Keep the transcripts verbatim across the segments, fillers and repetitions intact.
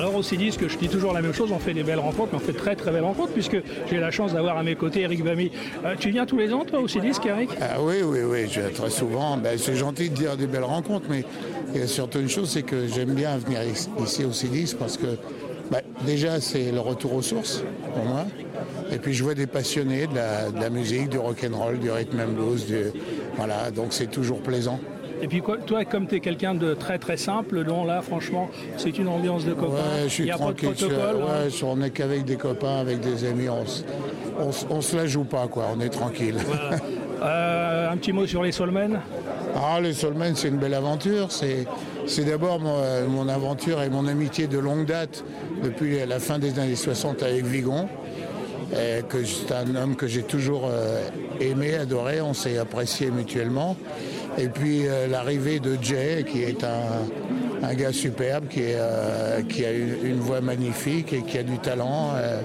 Alors au Cédisque, que je dis toujours la même chose, on fait des belles rencontres, mais on fait de très très belles rencontres, puisque j'ai la chance d'avoir à mes côtés Eric Bamy. Euh, tu viens tous les ans, toi, au Cédisque, Eric? Ah oui, oui, oui, je viens très souvent. Ben, c'est gentil de dire des belles rencontres, mais il y a surtout une chose, c'est que j'aime bien venir ici au Cédisque parce que ben, déjà, c'est le retour aux sources, pour moi. Et puis je vois des passionnés de la, de la musique, du rock'n'roll, du rhythm and blues, du, voilà, donc c'est toujours plaisant. Et puis quoi, toi, comme tu es quelqu'un de très très simple, donc là, franchement, c'est une ambiance de copains. Ouais, je suis il n'y a tranquille. pas de protocole. Je, hein. ouais, on n'est qu'avec des copains, avec des amis, on, on, on se la joue pas, quoi. On est tranquille. Voilà. Euh, un petit mot sur les Soulmen. Ah, les Soulmen, c'est une belle aventure. C'est, c'est d'abord mon, mon aventure et mon amitié de longue date depuis la fin des années soixante avec Vigon. Et que c'est un homme que j'ai toujours euh, aimé, adoré. On s'est apprécié mutuellement. Et puis euh, l'arrivée de Jay, qui est un, un gars superbe, qui, est, euh, qui a une, une voix magnifique et qui a du talent. Euh,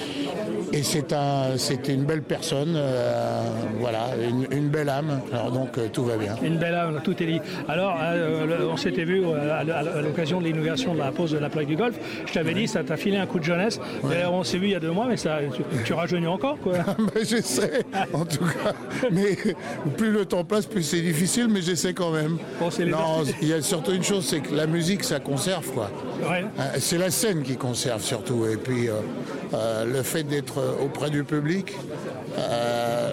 et c'est, un, c'est une belle personne, euh, voilà, une, une belle âme. Alors donc euh, tout va bien. Une belle âme, tout est dit. Alors, euh, on s'était vu à, à, à l'occasion de l'inauguration de la pause de la plaque du golf. Je t'avais dit, ça t'a filé un coup de jeunesse. Ouais. On s'est vu il y a deux mois, mais ça, tu, tu rajeunis encore, quoi. Mais j'essaie, en tout cas. Mais plus le temps passe, plus c'est difficile, mais j'essaie quand même. Bon, c'est les non, il y a surtout une chose, c'est que la musique, ça conserve, quoi. Ouais. C'est la scène qui conserve surtout. Et puis, euh, euh, le fait d'être auprès du public, euh,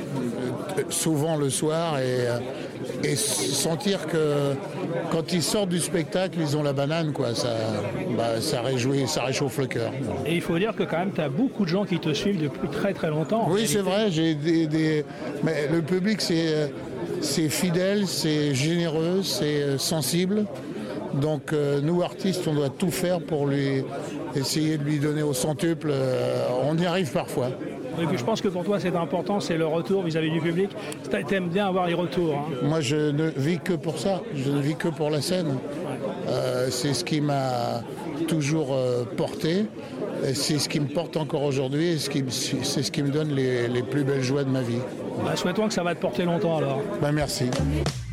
souvent le soir, et, et sentir que quand ils sortent du spectacle, ils ont la banane, quoi. Ça, bah, ça réjouit, ça réchauffe le cœur. Et il faut dire que quand même, tu as beaucoup de gens qui te suivent depuis très très longtemps. Oui, c'est vrai. J'ai des, des... Mais le public, c'est, c'est fidèle, c'est généreux, c'est sensible. Donc euh, nous, artistes, on doit tout faire pour lui essayer de lui donner au centuple. Euh, on y arrive parfois. Et puis je pense que pour toi, c'est important, c'est le retour vis-à-vis du public. Tu aimes bien avoir les retours. Hein. Moi, je ne vis que pour ça. Je ne vis que pour la scène. Ouais. Euh, c'est ce qui m'a toujours euh, porté. Et c'est ce qui me porte encore aujourd'hui. Et ce qui, c'est ce qui me donne les, les plus belles joies de ma vie. Bah, souhaitons que ça va te porter longtemps alors. Bah, merci.